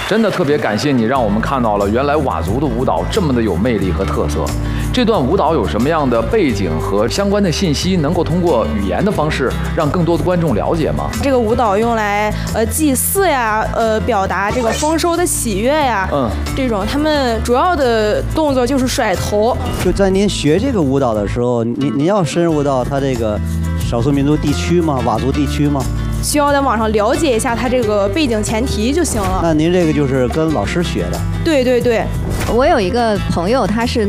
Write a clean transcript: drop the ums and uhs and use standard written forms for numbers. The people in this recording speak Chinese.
真的特别感谢你，让我们看到了原来佤族的舞蹈这么的有魅力和特色。这段舞蹈有什么样的背景和相关的信息，能够通过语言的方式让更多的观众了解吗？ 这个舞蹈用来祭祀呀，表达这个丰收的喜悦呀，这种他们主要的动作就是甩头。 就在您学这个舞蹈的时候，您要深入到他这个少数民族地区吗？佤族地区吗？ 需要在网上了解一下它这个背景前提就行了。 那您这个就是跟老师学的？ 对对对， 我有一个朋友，他是